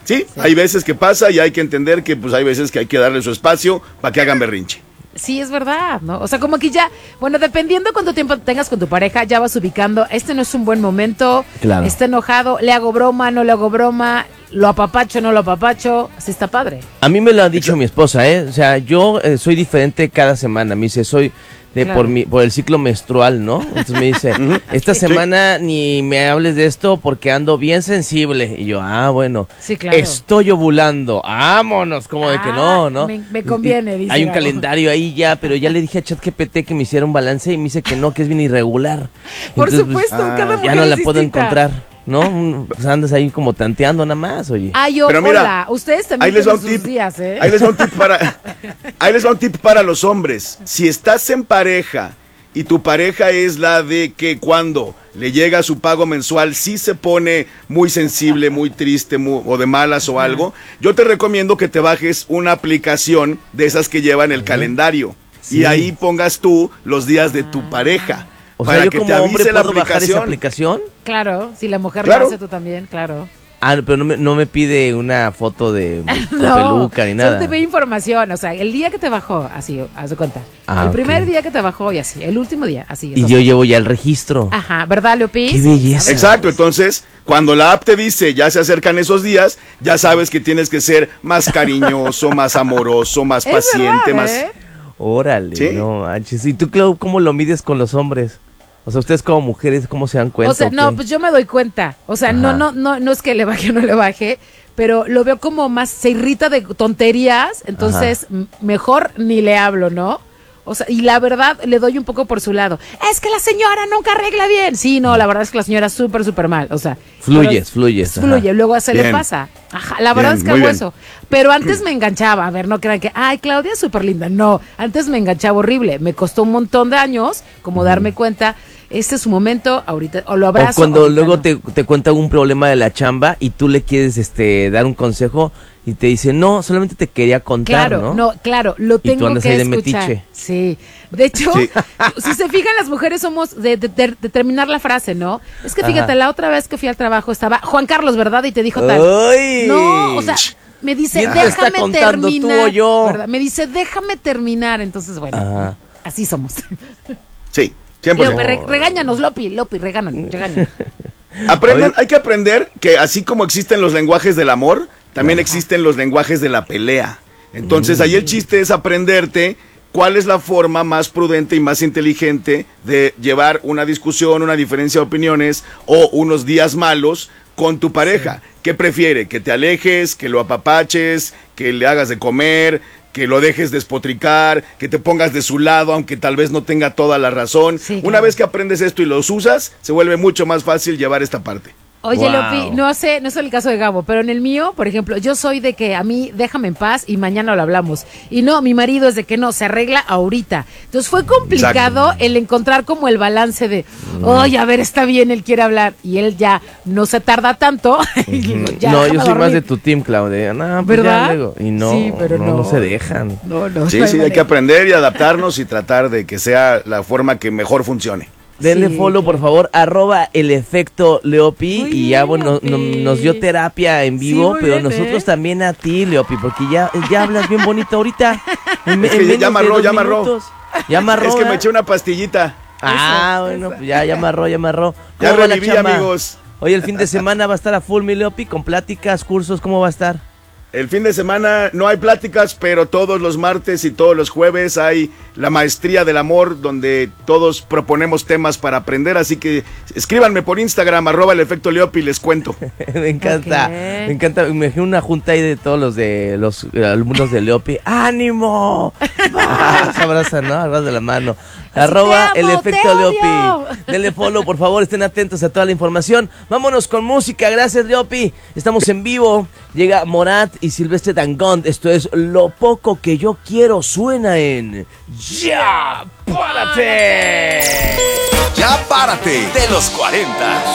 Sí, hay veces que pasa y hay que entender que pues hay veces que hay que darle su espacio para que hagan berrinche. Sí, es verdad, ¿no? O sea, como que ya, bueno, dependiendo cuánto tiempo tengas con tu pareja, ya vas ubicando, este no es un buen momento, Claro. está enojado, le hago broma, no le hago broma, lo apapacho, no lo apapacho, así está padre. A mí me lo ha dicho mi esposa, ¿eh? O sea, yo soy diferente cada semana. Me dice, soy Claro. por el ciclo menstrual, ¿no? Entonces me dice, esta semana ni me hables de esto porque ando bien sensible. Y yo, bueno, Sí, claro. estoy ovulando, vámonos, como de que no. Me conviene, dice. Hay un Gabo. calendario ahí ya, pero ya le dije a ChatGPT que me hiciera un balance y me dice que no, que es bien irregular. Por Entonces, pues, supuesto, cada mujer ya no es la puedo distinta. encontrar, ¿no? Pues andas ahí como tanteando nada más, oye. Ay, Pero mira, hola, ustedes ahí también les va tienen un sus tip. días, ¿eh? Ahí les va un tip para los hombres. Si estás en pareja y tu pareja es la de que cuando le llega su pago mensual sí se pone muy sensible, muy triste o de malas o algo, yo te recomiendo que te bajes una aplicación de esas que llevan el calendario y ahí pongas tú los días de tu pareja. O para sea, yo que como te hombre avise la puedo bajar esa aplicación. aplicación. Claro, si la mujer Claro. lo hace, tú también, claro. Pero no me pide una foto de No, peluca ni solo nada. te ve información, o sea, el día que te bajó, así, haz de cuenta. Ah, el ok. primer día que te bajó y así, el último día, así. Y esos- yo llevo ya el registro. Ajá, ¿verdad, Leopi? Qué belleza. Exacto, entonces cuando la app te dice ya se acercan esos días, ya sabes que tienes que ser más cariñoso, más amoroso, más Es paciente, verdad, más... ¿eh? Órale, ¿Sí? no manches. ¿Y tú, Clau, cómo lo mides con los hombres? O sea, ustedes como mujeres, ¿cómo se dan cuenta? O sea, o no, qué? pues yo me doy cuenta. O sea, Ajá. no es que le baje o no le baje, pero lo veo como más, se irrita de tonterías, entonces mejor ni le hablo, ¿no? O sea, y la verdad le doy un poco por su lado. Es que la señora nunca arregla bien. Sí, no, la verdad es que la señora es súper mal. O sea, Fluyes, pero- fluyes, ajá. Fluye, luego se le Bien. pasa. Ajá, la verdad Bien, es que muy hago bien. eso. Pero antes me enganchaba. A ver, no crean que, ay, Claudia es súper linda. No, antes me enganchaba horrible. Me costó un montón de años como darme cuenta. Este es su momento, ahorita, o lo O abrazo. cuando ahorita luego no. te cuenta un problema de la chamba y tú le quieres dar un consejo y te dice, no, solamente te quería contar, Claro, ¿no? claro, lo tú tengo andas que ahí de escuchar. metiche. Sí. De hecho, Sí. si se fijan, las mujeres somos de terminar la frase, ¿no? Es que fíjate, Ajá. la otra vez que fui al trabajo estaba Juan Carlos, ¿verdad? Y te dijo tal. ¡Ay! No, o sea, me dice, ¿Quién te está déjame contando, tú terminar. o yo? ¿verdad? Me dice, déjame terminar. Entonces, bueno, Ajá. así somos. Sí, 100%. Lopi, regáñanos, Lopi, regáñanos. Aprendan, hay que aprender que así como existen los lenguajes del amor, también existen los lenguajes de la pelea. Entonces ahí el chiste es aprenderte cuál es la forma más prudente y más inteligente de llevar una discusión, una diferencia de opiniones o unos días malos con tu pareja. ¿Qué prefiere? ¿Que te alejes, que lo apapaches, que le hagas de comer, que lo dejes despotricar, que te pongas de su lado aunque tal vez no tenga toda la razón? Sí, Una claro. vez que aprendes esto y los usas, se vuelve mucho más fácil llevar esta parte. Oye, Wow. Lopi, no es el caso de Gabo, pero en el mío, por ejemplo, yo soy de que a mí déjame en paz y mañana lo hablamos. Y no, mi marido es de que no, se arregla ahorita. Entonces fue complicado el encontrar como el balance de, oye, a ver, está bien, él quiere hablar. Y él ya no se tarda tanto. Y digo, ya, No, déjame yo soy más de dormir. tu team, Claudia. No, pues ¿Verdad? ya luego. Y no, Sí, pero no no. se dejan. No, Sí, no sí, hay manera. que aprender y adaptarnos y tratar de que sea la forma que mejor funcione. Denle Sí, follow, por favor, @el efecto Leopi. Muy Y ya, bien, bueno, Leopi. nos dio terapia en Sí, vivo, muy pero bien, nosotros ¿eh? también a ti, Leopi, porque ya hablas bien bonito ahorita. Es que menos ya amarró, de 2 ya amarró. minutos. Ya amarró. Es que me ¿eh? eché una pastillita. Bueno, pues ya amarró. Ya ¿Cómo va la reviví, chamba? amigos. Oye, el fin de semana va a estar a full, mi Leopi, con pláticas, cursos, ¿cómo va a estar? El fin de semana no hay pláticas, pero todos los martes y todos los jueves hay la maestría del amor, donde todos proponemos temas para aprender. Así que escríbanme por Instagram, @el efecto Leopi, les cuento. Me encanta, Ok. me encanta. Me imagino una junta ahí de todos los alumnos de Leopi. ¡Ánimo! Se abrazan, ¿no? Abrazo de la mano. Así, te @el amo, efecto te Leopi. odio. Denle follow, por favor, estén atentos a toda la información. Vámonos con música, gracias Leopi. Estamos en vivo. Llega Morat y Silvestre Dangond. Esto es Lo Poco Que Yo Quiero, suena en Ya Párate. Ya párate de los 40.